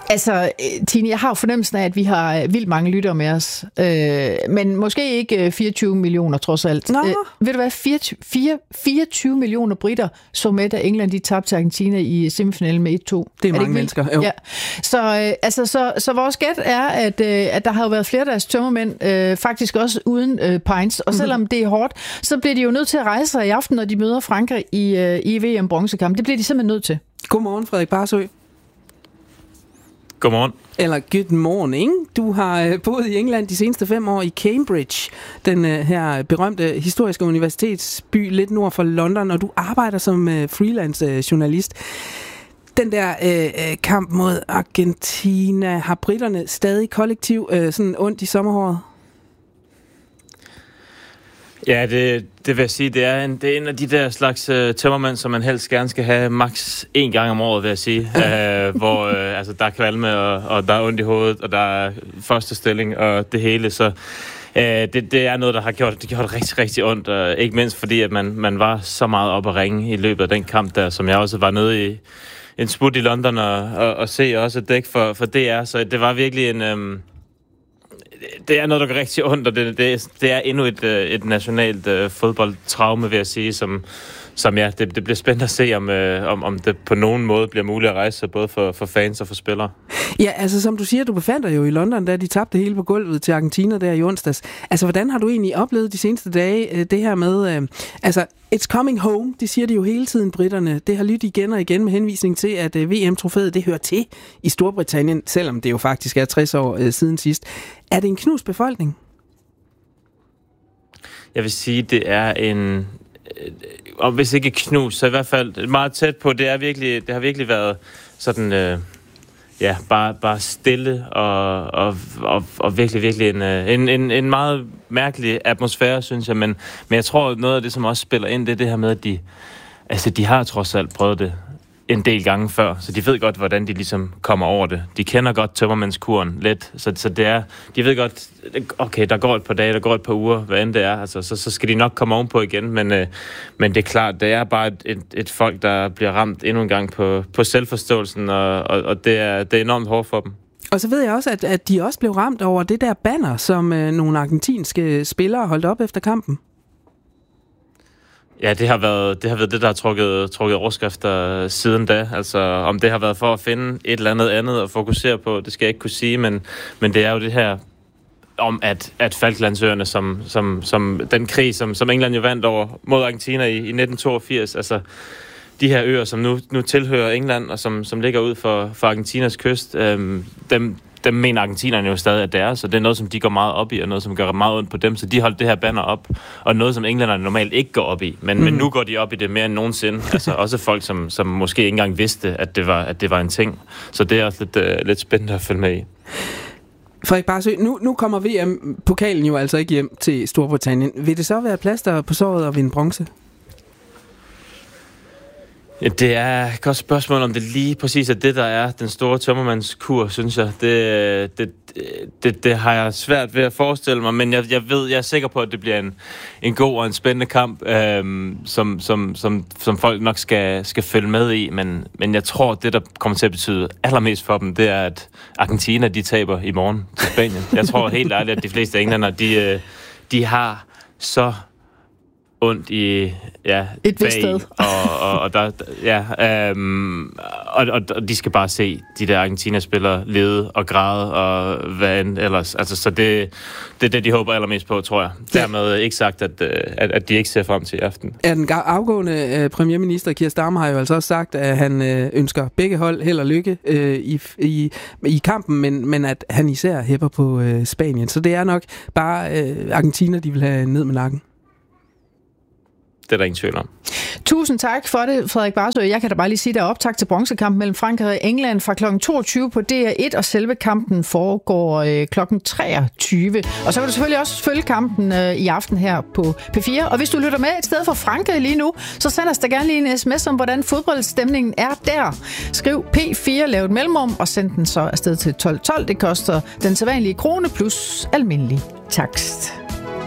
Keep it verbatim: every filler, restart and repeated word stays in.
Altså, Tine, jeg har jo fornemmelsen af, at vi har vildt mange lyttere med os. Øh, men måske ikke fireogtyve millioner, trods alt. Nå. Øh, ved du hvad? fireogtyve millioner britter så med, da England de tabte til Argentina i semifinalen med et to. Det er, er mange mennesker, jo. Ja. Så, øh, altså, så, så vores gæt er, at, øh, at der har jo været flere af deres tømmermænd, øh, faktisk også uden øh, pints. Og selvom det er hårdt, så bliver de jo nødt til at rejse sig i aften, når de møder Frankrig i, øh, i V M-bronzekamp. Det bliver de simpelthen nødt til. Godmorgen, Frederik Barsø. Godmorgen. Eller good morning. Du har boet i England de seneste fem år i Cambridge, den her berømte historiske universitetsby lidt nord for London, og du arbejder som freelance journalist. Den der øh, kamp mod Argentina, har britterne stadig kollektiv øh, sådan ondt i sommerhåret? Ja, det, det vil jeg sige, det er en, det er en af de der slags uh, tømmermænd, som man helst gerne skal have maks en gang om året, vil jeg sige. uh, hvor uh, altså, der er kvalme, og, og der er ondt i hovedet, og der er første stilling, og det hele. Så uh, det, det er noget, der har gjort, det gjort rigtig, rigtig ondt. Og ikke mindst fordi, at man, man var så meget op at ringe i løbet af den kamp der, som jeg også var nede i en smut i London og, og, og se også et dæk for, for D R. Så det var virkelig en... Um, Det er noget, der går rigtig ondt, og det, det, det er endnu et, et nationalt uh, fodboldtraume, vil jeg sige, som, som ja, det, det bliver spændende at se, om, uh, om, om det på nogen måde bliver muligt at rejse, både for, for fans og for spillere. Ja, altså som du siger, du befandt dig jo i London, da de tabte hele på gulvet til Argentina der i onsdags. Altså, hvordan har du egentlig oplevet de seneste dage det her med, uh, altså, it's coming home, det siger de jo hele tiden, britterne. Det har lyttet igen og igen med henvisning til, at uh, V M-trofæet, det hører til i Storbritannien, selvom det jo faktisk er tres år uh, siden sidst. Er det en knust befolkning? Jeg vil sige, det er en... Og hvis ikke knus, så i hvert fald meget tæt på. Det er virkelig, det har virkelig været sådan, øh, ja, bare, bare stille og, og, og, og virkelig, virkelig en, en, en, en meget mærkelig atmosfære, synes jeg. Men, men jeg tror, noget af det, som også spiller ind, det er det her med, at de, altså, de har trods alt prøvet det en del gange før, så de ved godt, hvordan de ligesom kommer over det. De kender godt tømmermandskuren lidt, så, så det er, de ved godt, okay, der går et par dage, der går et par uger, hvad end det er, altså, så, så skal de nok komme ovenpå igen, men, øh, men det er klart, det er bare et, et, et folk, der bliver ramt endnu en gang på, på selvforståelsen, og, og, og det, er, det er enormt hårdt for dem. Og så ved jeg også, at, at de også blev ramt over det der banner, som øh, nogle argentinske spillere holdt op efter kampen. Ja, det har været det, har været det der har trukket, trukket overskrifter siden da. Altså, om det har været for at finde et eller andet andet at fokusere på, det skal jeg ikke kunne sige, men, men det er jo det her om, at, at Falklandsøerne, som, som, som den krig, som, som England jo vandt over mod Argentina i, i nitten toogfirs, altså de her øer, som nu, nu tilhører England, og som, som ligger ud for, for Argentinas kyst, øhm, dem, dem mener argentinerne jo stadig, at det er, så det er noget, som de går meget op i, og noget, som gør meget ondt på dem, så de holdt det her banner op, og noget, som englænderne normalt ikke går op i, men, mm. men nu går de op i det mere end nogensinde, altså også folk, som, som måske ikke engang vidste, at det var, at det var en ting, så det er også lidt, uh, lidt spændende at følge med i. Frederik Barsø, nu, nu kommer V M-pokalen jo altså ikke hjem til Storbritannien. Vil det så være plaster på såret og vinde bronze? Ja, det er et godt spørgsmål, om det lige præcis er det, der er den store tømmermandskur, synes jeg. Det, det, det, det har jeg svært ved at forestille mig, men jeg, jeg ved, jeg er sikker på, at det bliver en, en god og en spændende kamp, øhm, som, som, som, som folk nok skal, skal følge med i. Men, men jeg tror, det, der kommer til at betyde allermest for dem, det er, at Argentina, de taber i morgen til Spanien. Jeg tror helt ærligt, at de fleste englænder, de, de har så ondt i ja et bag, sted. og, og, og der ja øhm, og, og, og de skal bare se de der Argentina-spillere lede og græde og hvad end ellers, altså så det det er det, de håber allermest på, tror jeg. Dermed ikke sagt at, at, at de ikke ser frem til i aften. Ja, den afgående øh, premierminister Keir Starmer har jo altså også sagt, at han øh, ønsker begge hold held og lykke øh, i, i, i kampen, men, men at han især hæpper på øh, Spanien. Så det er nok bare øh, Argentina, de vil have ned med nakken. Det er der ingen tvivl om. Tusind tak for det, Frederik Barsø. Jeg kan da bare lige sige, der er optakt til bronzekampen mellem Frankrig og England fra klokken toogtyve på D R et, og selve kampen foregår øh, klokken treogtyve. Og så kan du selvfølgelig også følge kampen øh, i aften her på P fire. Og hvis du lytter med et sted fra Frankrig lige nu, så send os da gerne lige en sms om, hvordan fodboldstemningen er der. Skriv P fire, lav et mellemrum, og send den så afsted til tolv tolv. Det koster den sædvanlige krone plus almindelig takst.